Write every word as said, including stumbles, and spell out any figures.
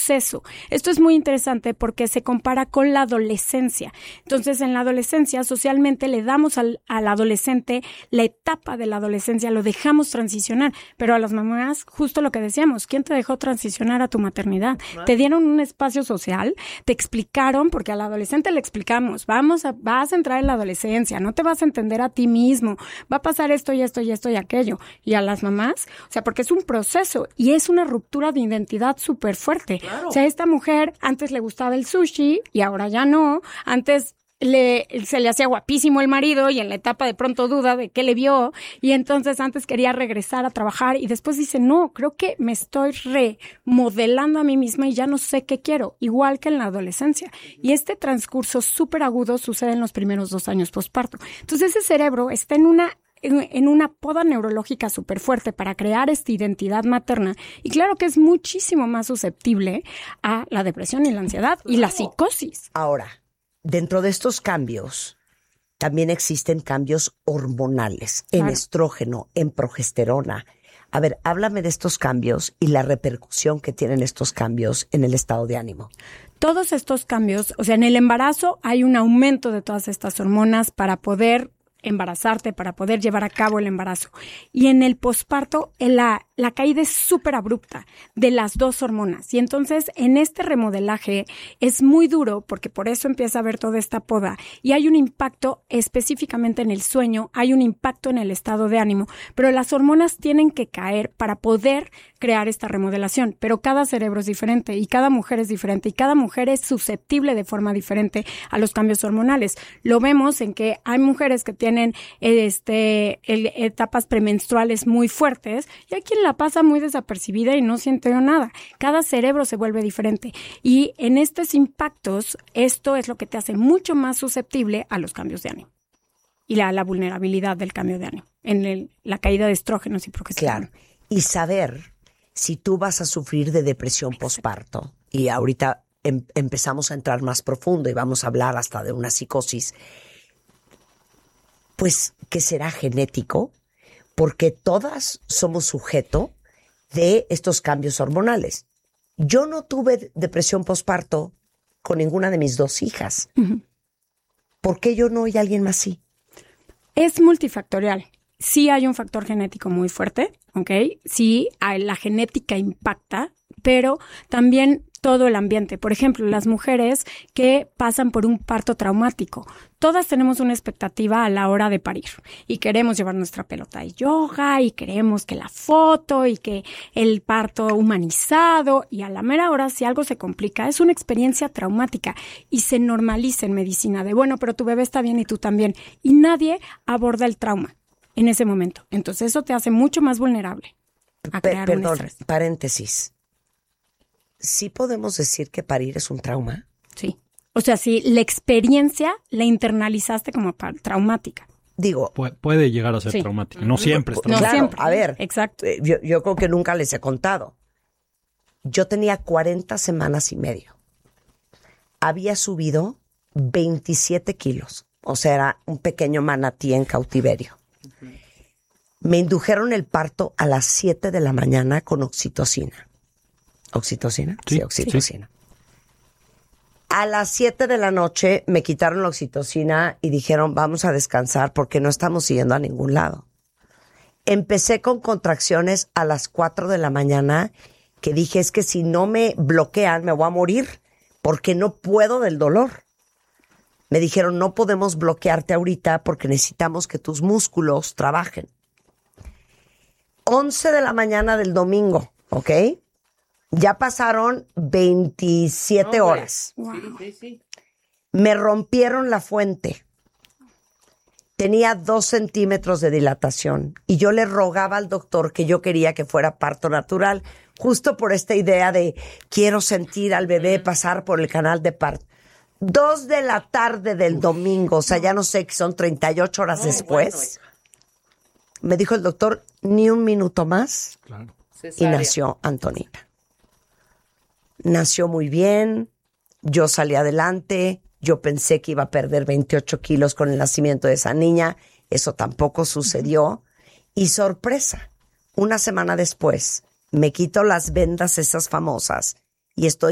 proceso. Esto es muy interesante porque se compara con la adolescencia. Entonces, en la adolescencia, socialmente le damos al, al adolescente la etapa de la adolescencia, lo dejamos transicionar, pero a las mamás, justo lo que decíamos, ¿quién te dejó transicionar a tu maternidad? ¿No? Te dieron un espacio social, te explicaron, porque al adolescente le explicamos, vamos a, vas a entrar en la adolescencia, no te vas a entender a ti mismo, va a pasar esto y esto y esto y aquello. Y a las mamás, o sea, porque es un proceso y es una ruptura de identidad súper fuerte. Claro. O sea, esta mujer antes le gustaba el sushi y ahora ya no, antes Le, se le hacía guapísimo el marido y en la etapa de pronto duda de qué le vio y entonces antes quería regresar a trabajar y después dice, no, creo que me estoy remodelando a mí misma y ya no sé qué quiero, igual que en la adolescencia. Y este transcurso súper agudo sucede en los primeros dos años posparto. Entonces ese cerebro está en una en una poda neurológica súper fuerte para crear esta identidad materna y claro que es muchísimo más susceptible a la depresión y la ansiedad y la psicosis. Ahora, dentro de estos cambios, también existen cambios hormonales, claro. En estrógeno, en progesterona. A ver, háblame de estos cambios y la repercusión que tienen estos cambios en el estado de ánimo. Todos estos cambios, o sea, en el embarazo hay un aumento de todas estas hormonas para poder embarazarte, para poder llevar a cabo el embarazo. Y en el posparto, la, la caída es súper abrupta de las dos hormonas. Y entonces, en este remodelaje es muy duro porque por eso empieza a haber toda esta poda. Y hay un impacto específicamente en el sueño, hay un impacto en el estado de ánimo. Pero las hormonas tienen que caer para poder crear esta remodelación. Pero cada cerebro es diferente y cada mujer es diferente y cada mujer es susceptible de forma diferente a los cambios hormonales. Lo vemos en que hay mujeres que tienen este el, etapas premenstruales muy fuertes y hay quien la pasa muy desapercibida y no siente nada. Cada cerebro se vuelve diferente y en estos impactos esto es lo que te hace mucho más susceptible a los cambios de ánimo y la, la vulnerabilidad del cambio de ánimo en el, la caída de estrógenos y progesterona. Claro, y saber si tú vas a sufrir de depresión posparto y ahorita em, empezamos a entrar más profundo y vamos a hablar hasta de una psicosis. Pues que será genético, porque todas somos sujeto de estos cambios hormonales. Yo no tuve depresión posparto con ninguna de mis dos hijas. Uh-huh. ¿Por qué yo no y alguien más sí? Es multifactorial. Sí hay un factor genético muy fuerte, ¿ok? Sí, la genética impacta, pero también todo el ambiente. Por ejemplo, las mujeres que pasan por un parto traumático. Todas tenemos una expectativa a la hora de parir y queremos llevar nuestra pelota de yoga y queremos que la foto y que el parto humanizado y a la mera hora si algo se complica es una experiencia traumática y se normaliza en medicina de bueno, pero tu bebé está bien y tú también y nadie aborda el trauma en ese momento. Entonces eso te hace mucho más vulnerable a crear Pe- perdón, un estrés. Paréntesis. ¿Sí podemos decir que parir es un trauma? Sí. O sea, si la experiencia la internalizaste como traumática. Digo... Pu- puede llegar a ser sí. traumática. No siempre es traumática. Claro, no siempre. A ver, exacto. Yo, yo creo que nunca les he contado. Yo tenía cuarenta semanas y medio. Había subido veintisiete kilos. O sea, era un pequeño manatí en cautiverio. Uh-huh. Me indujeron el parto a las siete de la mañana con oxitocina. ¿Oxitocina? Sí, sí oxitocina. Sí. A las siete de la noche me quitaron la oxitocina y dijeron, vamos a descansar porque no estamos yendo a ningún lado. Empecé con contracciones a las cuatro de la mañana que dije, es que si no me bloquean me voy a morir porque no puedo del dolor. Me dijeron, no podemos bloquearte ahorita porque necesitamos que tus músculos trabajen. once de la mañana del domingo, ¿ok? Ya pasaron veintisiete no, horas. Wow. Sí, sí, sí. Me rompieron la fuente. Tenía dos centímetros de dilatación y yo le rogaba al doctor que yo quería que fuera parto natural, justo por esta idea de quiero sentir al bebé pasar por el canal de parto. Dos de la tarde del domingo, o sea, ya no sé, que son treinta y ocho horas no, después, bueno, me dijo el doctor, ni un minuto más, claro. Y nació Antonina. Nació muy bien, yo salí adelante, yo pensé que iba a perder veintiocho kilos con el nacimiento de esa niña, eso tampoco sucedió. Uh-huh. Y sorpresa, una semana después, me quito las vendas esas famosas y estoy